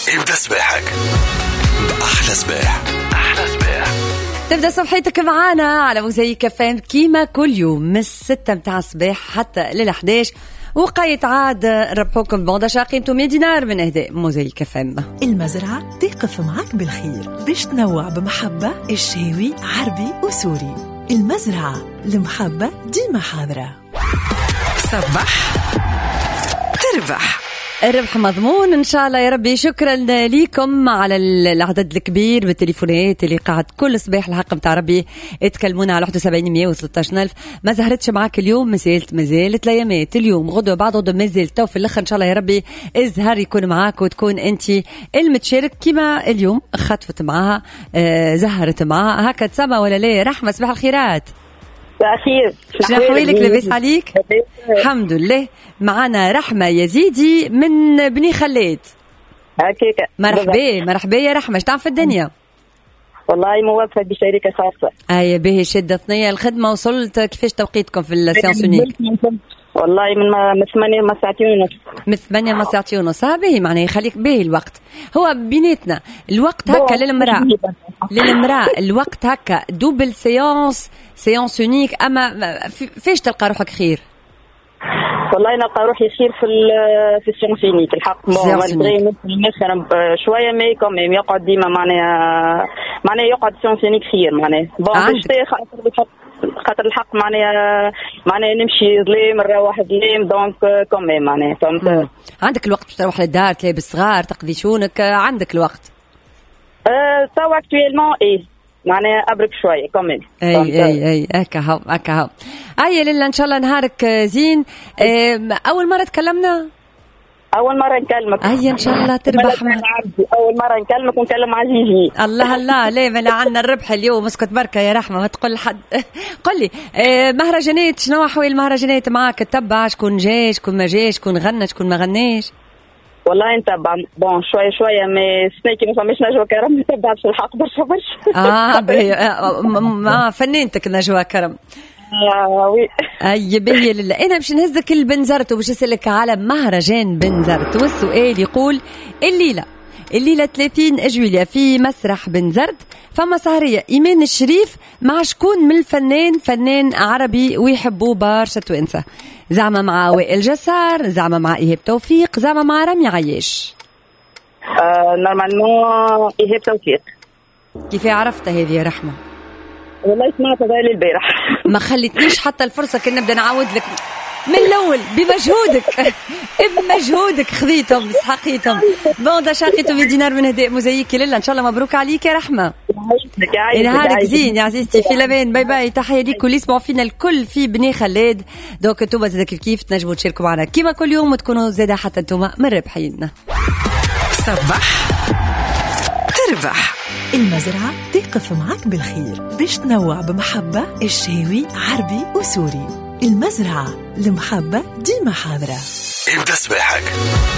ابدأ صباحك بأحلى صباح. أحلى صباح. تبدأ صبحيتك معانا على موزايك فام كيما كل يوم من 6 متاع الصباح حتى لل11. وقاية عاد ربحوكم بونداشا قيمته 100 دينار من إهداء موزايك فام. المزرعة تقف معك بالخير باش تنوع بمحبة الشاوي عربي وسوري. المزرعة المحبة ديما حاضرة. صبح تربح، الربح مضمون إن شاء الله يا ربي. شكرا لكم على العدد الكبير بالتليفونات اللي قاعد كل صباح الحق متاع ربي تكلمونا على 71-113,000. ما زهرتش معاك اليوم مازالت الأيامات اليوم غدوة بعد غدوة مازالت تو في الآخر إن شاء الله يا ربي الزهر يكون معاك وتكون أنت المتشارك كما اليوم خطفت معها زهرت معها هكا تسمى ولا لا. رحمة صباح الخيرات. أخير شنو أحوالك؟ لاباس عليك؟ الحمد لله. معنا رحمة يزيدي من بني خلاد. هكاك. مرحبا يا رحمة. اش تعرف في الدنيا؟ والله موظفة بشركة خاصة. أي باهي شدة ثنية الخدمة. وصلت كيفاش توقيتكم في السيانس يونيك؟ والله من 8 ما ساعتين ونص. من 8 ما ساعتين ونص. باهي معناه يخليك باهي الوقت. هو بيناتنا الوقت هكا للمرأة الوقت هكا دوبل سيانس يونيك. أما فيش تلقى روحك خير؟ والله نلقى روحي خير في السيانس يونيك الحق. مثلا شوية مي كوم يقعد ديما معناها يقعد سيانس يونيك خير معناها. خاطر الحق معناها نمشي ظلام نروح ظلام دونك كومي معناها فهمت. عندك الوقت باش تروح للدار تلاقي بالصغار تقضي شونك عندك الوقت؟ تو اكتويلمون معناها ابرك شويه كومي. اي هكا هاو اي لله ان شاء الله نهارك زين. اول مره تكلمنا؟ أول مرة نكلمك. أي إن شاء الله تربح. أول مرة نكلمك ونكلم عزيزي. الله لا ما عنا الربح اليوم. اسكت بركة يا رحمة ما تقول حد. قل لي مهرجانات شنو أحوال المهرجانات معاك؟ تتبع شكون جاي شكون ما جاي شكون غنى شكون ما غناش؟ والله نتبع بون شوية مي سنيكي ما فماش نجوى كرم نتبع في الحق برشا. فنانتك نجوى كرم. وي. أي باهي لله. أنا باش نهزك البنزرت وباش نسألك على مهرجان بنزرت. والسؤال يقول الليلة 30 جويلية في مسرح بنزرت فما سهرية إيمان الشريف مع شكون من الفنان فنان عربي ويحبوه برشا توانسة؟ زعما مع وائل جسار، زعما مع إيهاب توفيق، زعما مع رامي عياش؟ نورمالمون إيهاب توفيق. كيف عرفت هذه يا رحمة؟ والله سمعت هذا البارح. ما خليتنيش حتى الفرصة كنا نبدأ نعاود لك من الأول بمجهودك خذيتهم سحقيتهم. بون شاقيتهم 100 دينار من هداء موزايك لله. إن شاء الله مبروك عليك يا رحمة. نهارك زين يا عزيزتي. في لبان باي باي. تحية ليك واللي يسمعوا فينا الكل في بني خلاد. دوك انتوما زادا كيف تنجموا تشاركوا معنا كيما كل يوم وتكونوا زادا حتى انتوما من ربحينا. صبح تربح. المزرعة تقف معك بالخير باش تنوع بمحبة الشاوي عربي وسوري. المزرعة المحبة ديما حاضرة. ابدأ صباحك